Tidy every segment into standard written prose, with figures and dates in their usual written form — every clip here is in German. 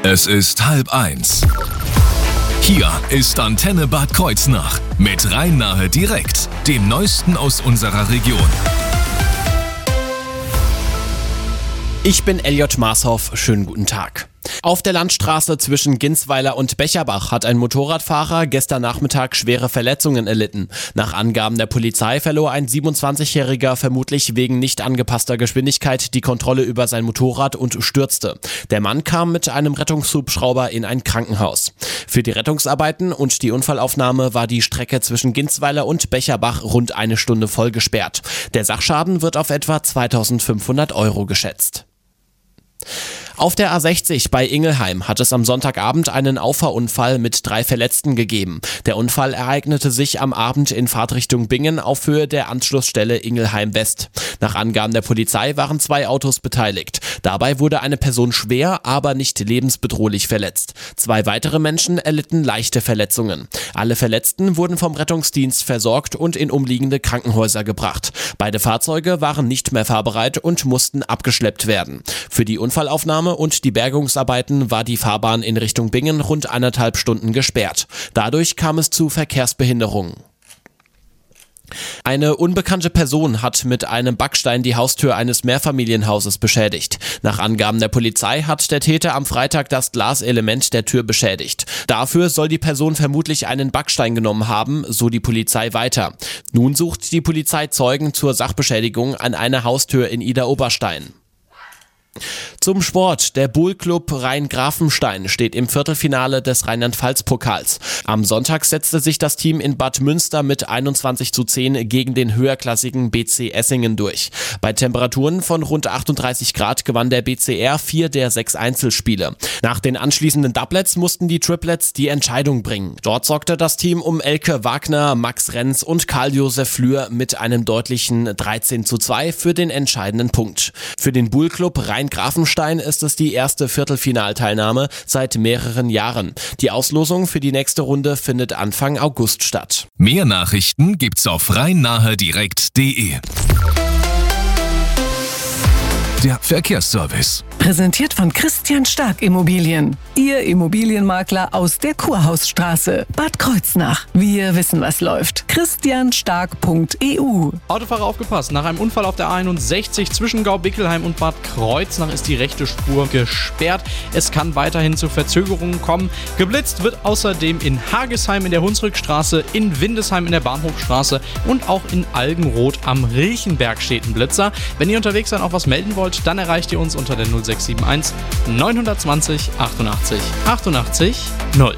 Es ist 12:30. Hier ist Antenne Bad Kreuznach mit Rhein-Nahe direkt, dem Neuesten aus unserer Region. Ich bin Elliot Marshoff, schönen guten Tag. Auf der Landstraße zwischen Ginsweiler und Becherbach hat ein Motorradfahrer gestern Nachmittag schwere Verletzungen erlitten. Nach Angaben der Polizei verlor ein 27-Jähriger vermutlich wegen nicht angepasster Geschwindigkeit die Kontrolle über sein Motorrad und stürzte. Der Mann kam mit einem Rettungshubschrauber in ein Krankenhaus. Für die Rettungsarbeiten und die Unfallaufnahme war die Strecke zwischen Ginsweiler und Becherbach rund eine Stunde voll gesperrt. Der Sachschaden wird auf etwa 2.500 € geschätzt. Auf der A60 bei Ingelheim hat es am Sonntagabend einen Auffahrunfall mit 3 Verletzten gegeben. Der Unfall ereignete sich am Abend in Fahrtrichtung Bingen auf Höhe der Anschlussstelle Ingelheim West. Nach Angaben der Polizei waren 2 Autos beteiligt. Dabei wurde eine Person schwer, aber nicht lebensbedrohlich verletzt. 2 weitere Menschen erlitten leichte Verletzungen. Alle Verletzten wurden vom Rettungsdienst versorgt und in umliegende Krankenhäuser gebracht. Beide Fahrzeuge waren nicht mehr fahrbereit und mussten abgeschleppt werden. Für die Unfallaufnahme und die Bergungsarbeiten war die Fahrbahn in Richtung Bingen rund 1,5 Stunden gesperrt. Dadurch kam es zu Verkehrsbehinderungen. Eine unbekannte Person hat mit einem Backstein die Haustür eines Mehrfamilienhauses beschädigt. Nach Angaben der Polizei hat der Täter am Freitag das Glaselement der Tür beschädigt. Dafür soll die Person vermutlich einen Backstein genommen haben, so die Polizei weiter. Nun sucht die Polizei Zeugen zur Sachbeschädigung an einer Haustür in Idar-Oberstein. Zum Sport. Der Buhl-Club Rhein-Grafenstein steht im Viertelfinale des Rheinland-Pfalz-Pokals. Am Sonntag setzte sich das Team in Bad Münster mit 21:10 gegen den höherklassigen BC Essingen durch. Bei Temperaturen von rund 38 Grad gewann der BCR 4 der 6 Einzelspiele. Nach den anschließenden Doublets mussten die Triplets die Entscheidung bringen. Dort sorgte das Team um Elke Wagner, Max Renz und Karl-Josef Flür mit einem deutlichen 13:2 für den entscheidenden Punkt. Für den Buhl-Club Rhein-Grafenstein ist es die erste Viertelfinalteilnahme seit mehreren Jahren. Die Auslosung für die nächste Runde findet Anfang August statt. Mehr Nachrichten gibt's auf rhein-nahe-direkt.de. Der Verkehrsservice. Präsentiert von Christian Stark Immobilien. Ihr Immobilienmakler aus der Kurhausstraße, Bad Kreuznach. Wir wissen, was läuft. christianstark.eu. Autofahrer aufgepasst. Nach einem Unfall auf der A61 zwischen Gaubickelheim und Bad Kreuznach ist die rechte Spur gesperrt. Es kann weiterhin zu Verzögerungen kommen. Geblitzt wird außerdem in Hagesheim in der Hunsrückstraße, in Windesheim in der Bahnhofstraße und auch in Algenroth am Riechenberg steht ein Blitzer. Wenn ihr unterwegs seid, auch was melden wollt, dann erreicht ihr uns unter der 0671 920 88 88 0.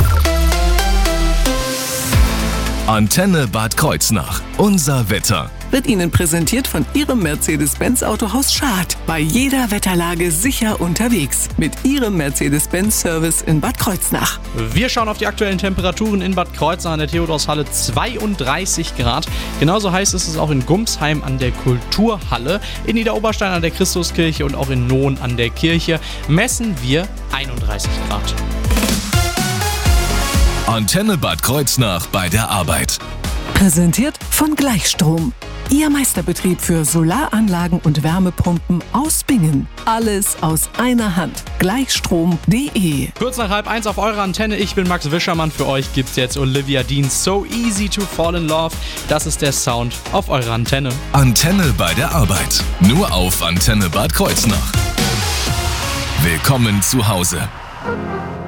Antenne Bad Kreuznach. Unser Wetter. Wird Ihnen präsentiert von Ihrem Mercedes-Benz Autohaus Schad. Bei jeder Wetterlage sicher unterwegs. Mit Ihrem Mercedes-Benz-Service in Bad Kreuznach. Wir schauen auf die aktuellen Temperaturen in Bad Kreuznach an der Theodorshalle, 32 Grad. Genauso heiß ist es auch in Gumsheim an der Kulturhalle, in Idar-Oberstein an der Christuskirche und auch in Nohn an der Kirche messen wir 31 Grad. Antenne Bad Kreuznach bei der Arbeit. Präsentiert von Gleichstrom. Ihr Meisterbetrieb für Solaranlagen und Wärmepumpen aus Bingen. Alles aus einer Hand. Gleichstrom.de. Kurz nach 12:30 auf eurer Antenne. Ich bin Max Wischermann. Für euch gibt's jetzt Olivia Dean. So Easy to Fall in Love. Das ist der Sound auf eurer Antenne. Antenne bei der Arbeit. Nur auf Antenne Bad Kreuznach. Willkommen zu Hause.